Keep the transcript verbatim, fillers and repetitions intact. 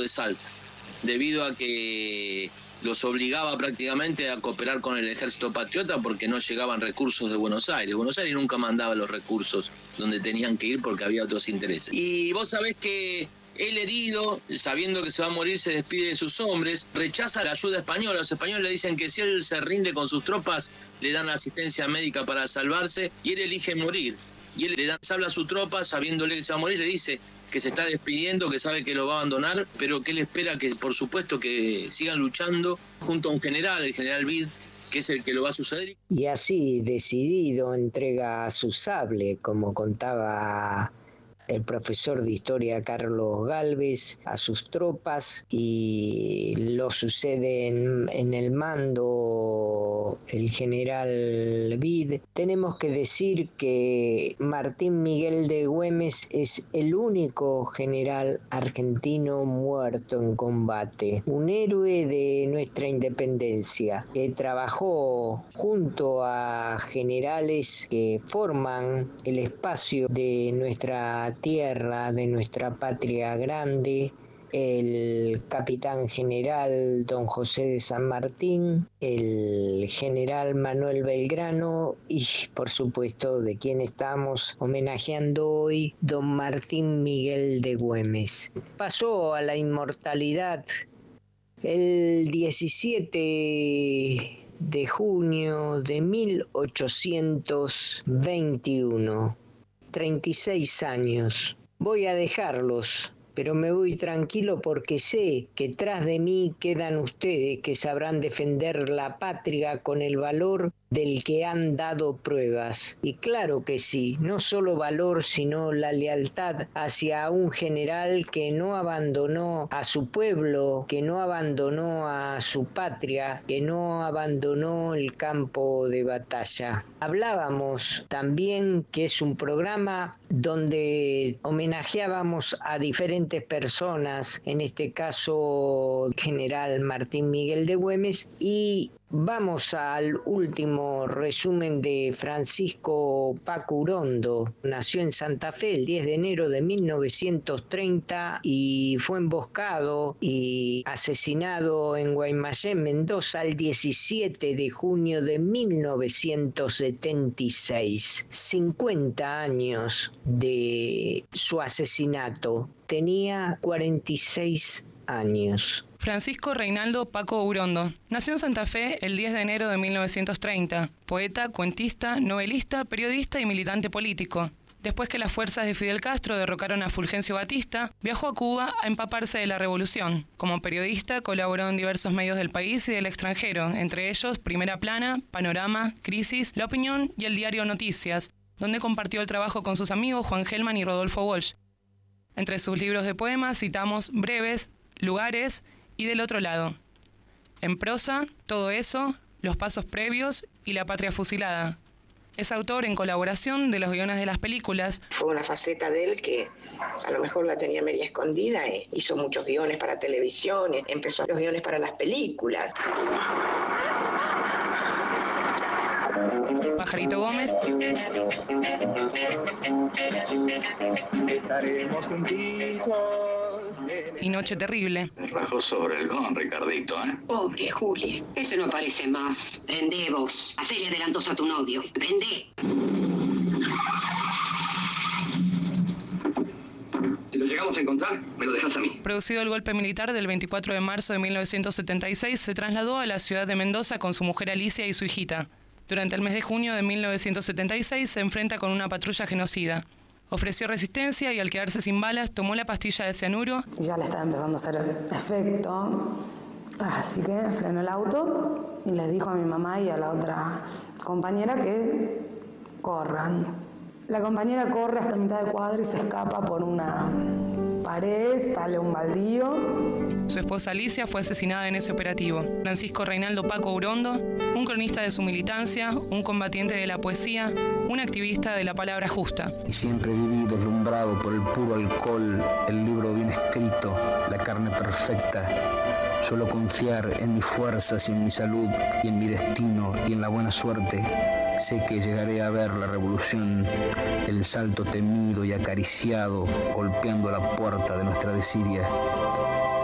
de Salta, debido a que los obligaba prácticamente a cooperar con el ejército patriota porque no llegaban recursos de Buenos Aires. Buenos Aires nunca mandaba los recursos donde tenían que ir porque había otros intereses. Y vos sabés que el herido, sabiendo que se va a morir, se despide de sus hombres, rechaza la ayuda española. Los españoles le dicen que si él se rinde con sus tropas, le dan asistencia médica para salvarse, y él elige morir. Y él le da, habla a su tropa, sabiéndole que se va a morir, le dice que se está despidiendo, que sabe que lo va a abandonar, pero que él espera que, por supuesto, que sigan luchando junto a un general, el general Bid, que es el que lo va a suceder. Y así, decidido, entrega su sable, como contaba el profesor de historia Carlos Gálvez, a sus tropas, y lo sucede en, en el mando el general Bid. Tenemos que decir que Martín Miguel de Güemes es el único general argentino muerto en combate, un héroe de nuestra independencia, que trabajó junto a generales que forman el espacio de nuestra tierra, de nuestra patria grande, el capitán general don José de San Martín, el general Manuel Belgrano y, por supuesto, de quien estamos homenajeando hoy, don Martín Miguel de Güemes. Pasó a la inmortalidad el diecisiete de junio de mil ochocientos veintiuno. treinta y seis años. Voy a dejarlos, pero me voy tranquilo porque sé que tras de mí quedan ustedes que sabrán defender la patria con el valor del que han dado pruebas. Y claro que sí, no solo valor, sino la lealtad hacia un general que no abandonó a su pueblo, que no abandonó a su patria, que no abandonó el campo de batalla. Hablábamos también que es un programa donde homenajeábamos a diferentes personas, en este caso general Martín Miguel de Güemes, y vamos al último resumen de Francisco Paco Urondo. Nació en Santa Fe el diez de enero de mil novecientos treinta y fue emboscado y asesinado en Guaymallén, Mendoza, el diecisiete de junio de mil novecientos setenta y seis. cincuenta años de su asesinato. Tenía cuarenta y seis años. Francisco Reinaldo Paco Urondo nació en Santa Fe el diez de enero de mil novecientos treinta. Poeta, cuentista, novelista, periodista y militante político. Después que las fuerzas de Fidel Castro derrocaron a Fulgencio Batista, viajó a Cuba a empaparse de la revolución. Como periodista, colaboró en diversos medios del país y del extranjero, entre ellos Primera Plana, Panorama, Crisis, La Opinión y el diario Noticias, donde compartió el trabajo con sus amigos Juan Gelman y Rodolfo Walsh. Entre sus libros de poemas citamos Breves, Lugares y Del otro lado. En prosa, Todo eso, Los pasos previos y La patria fusilada. Es autor en colaboración de los guiones de las películas. Fue una faceta de él que a lo mejor la tenía media escondida. Eh. Hizo muchos guiones para televisión, empezó los guiones para las películas. Pajarito Gómez. Estaremos juntitos. Y Noche Terrible. Me rajó sobre el con, Ricardito, ¿eh? Pobre Juli. Ese no parece más. Prende vos. Hacele adelantos a tu novio. Prende. Si lo llegamos a encontrar, me lo dejas a mí. Producido el golpe militar del veinticuatro de marzo de mil novecientos setenta y seis, se trasladó a la ciudad de Mendoza con su mujer Alicia y su hijita. Durante el mes de junio de mil novecientos setenta y seis se enfrenta con una patrulla genocida. Ofreció resistencia y al quedarse sin balas tomó la pastilla de cianuro. Ya le estaba empezando a hacer efecto, así que frenó el auto y les dijo a mi mamá y a la otra compañera que corran. La compañera corre hasta mitad de cuadra y se escapa por una pared, sale a un baldío. Su esposa Alicia fue asesinada en ese operativo. Francisco Reinaldo Paco Urondo, un cronista de su militancia, un combatiente de la poesía, un activista de la palabra justa. Y siempre viví deslumbrado por el puro alcohol, el libro bien escrito, la carne perfecta. Suelo confiar en mis fuerzas y en mi salud y en mi destino y en la buena suerte. Sé que llegaré a ver la revolución, el salto temido y acariciado golpeando la puerta de nuestra desidia.